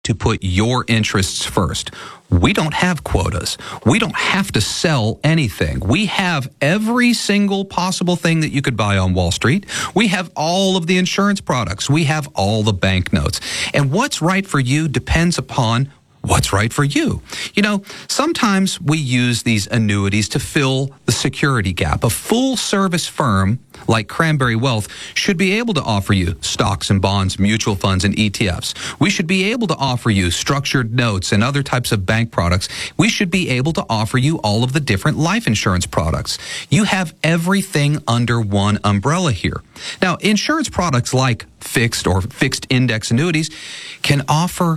to put your interests first. We don't have quotas. We don't have to sell anything. We have every single possible thing that you could buy on Wall Street. We have all of the insurance products. We have all the banknotes. And what's right for you depends upon what's right for you. You know, sometimes we use these annuities to fill the security gap. A full service firm like Cranberry Wealth should be able to offer you stocks and bonds, mutual funds, and ETFs. We should be able to offer you structured notes and other types of bank products. We should be able to offer you all of the different life insurance products. You have everything under one umbrella here. Now, insurance products like fixed or fixed index annuities can offer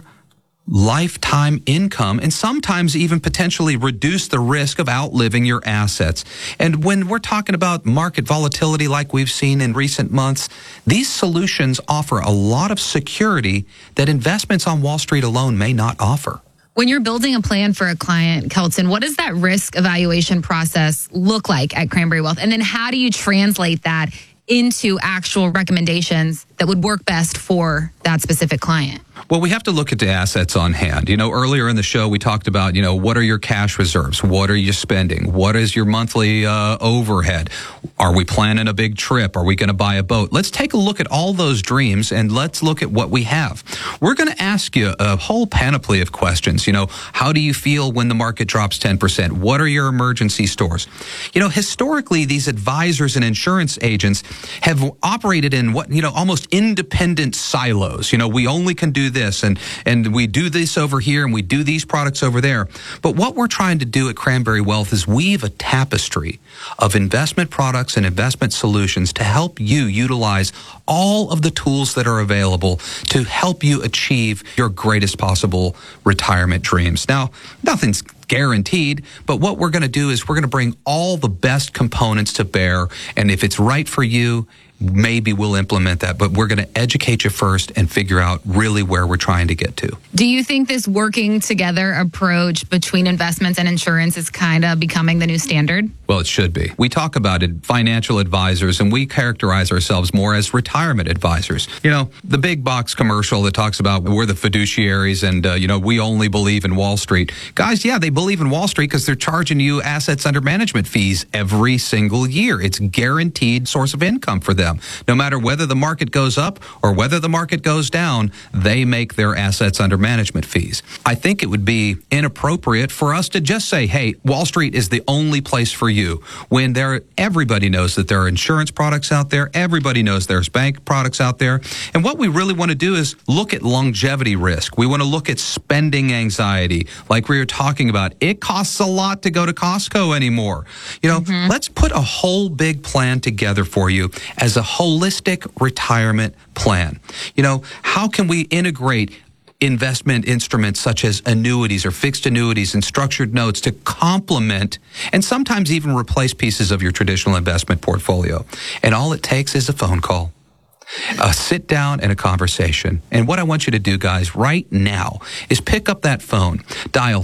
lifetime income and sometimes even potentially reduce the risk of outliving your assets. And when we're talking about market volatility like we've seen in recent months, these solutions offer a lot of security that investments on Wall Street alone may not offer. When you're building a plan for a client, Kelton, what does that risk evaluation process look like at Cranberry Wealth? And then how do you translate that into actual recommendations that would work best for that specific client? Well, we have to look at the assets on hand. You know, earlier in the show, we talked about, what are your cash reserves? What are you spending? What is your monthly overhead? Are we planning a big trip? Are we going to buy a boat? Let's take a look at all those dreams and let's look at what we have. We're going to ask you a whole panoply of questions. How do you feel when the market drops 10%? What are your emergency stores? Historically, these advisors and insurance agents have operated in almost independent silos. We only can do this and we do this over here and we do these products over there. But what we're trying to do at Cranberry Wealth is weave a tapestry of investment products and investment solutions to help you utilize all of the tools that are available to help you achieve your greatest possible retirement dreams. Now, nothing's guaranteed, but what we're going to do is we're going to bring all the best components to bear, and if it's right for you, maybe we'll implement that, but we're going to educate you first and figure out really where we're trying to get to. Do you think this working together approach between investments and insurance is kind of becoming the new standard? Well, it should be. We talk about it, financial advisors, and we characterize ourselves more as retirement advisors. The big box commercial that talks about we're the fiduciaries and, we only believe in Wall Street. Guys, yeah, they believe in Wall Street because they're charging you assets under management fees every single year. It's a guaranteed source of income for them. No matter whether the market goes up or whether the market goes down, they make their assets under management fees. I think it would be inappropriate for us to just say, hey, Wall Street is the only place for you, when everybody knows that there are insurance products out there, everybody knows there's bank products out there. And what we really want to do is look at longevity risk. We want to look at spending anxiety, like we were talking about. It costs a lot to go to Costco anymore. Let's put a whole big plan together for you as a holistic retirement plan. How can we integrate investment instruments such as annuities or fixed annuities and structured notes to complement and sometimes even replace pieces of your traditional investment portfolio? And all it takes is a phone call, a sit down and a conversation. And what I want you to do, guys, right now is pick up that phone, dial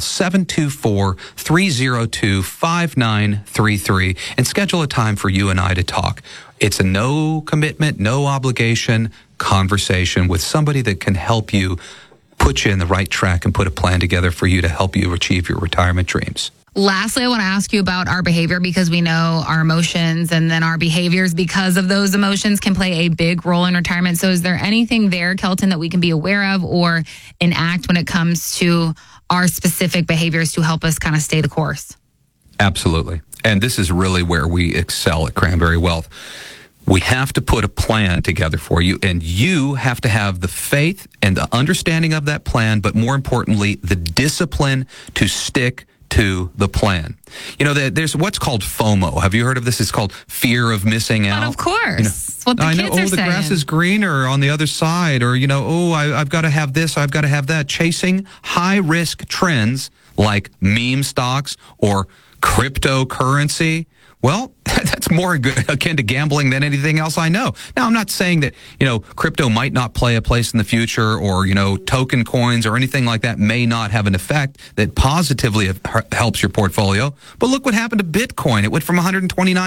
724-302-5933 and schedule a time for you and I to talk. It's a no commitment, no obligation conversation with somebody that can help you put you in the right track and put a plan together for you to help you achieve your retirement dreams. Lastly, I want to ask you about our behavior, because we know our emotions and then our behaviors because of those emotions can play a big role in retirement. So is there anything there, Kelton, that we can be aware of or enact when it comes to our specific behaviors to help us kind of stay the course? Absolutely. And this is really where we excel at Cranberry Wealth. We have to put a plan together for you, and you have to have the faith and the understanding of that plan, but more importantly, the discipline to stick to the plan. There's what's called FOMO. Have you heard of this? It's called fear of missing out. But of course. What the kids are saying. The grass is greener on the other side, or, I've got to have this, I've got to have that. Chasing high-risk trends like meme stocks or cryptocurrency. Well, that's more akin to gambling than anything else I know. Now, I'm not saying that, crypto might not play a place in the future, or, token coins or anything like that may not have an effect that positively helps your portfolio. But look what happened to Bitcoin. It went from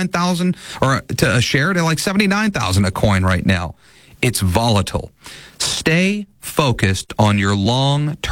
129,000 to a share to like 79,000 a coin right now. It's volatile. Stay focused on your long-term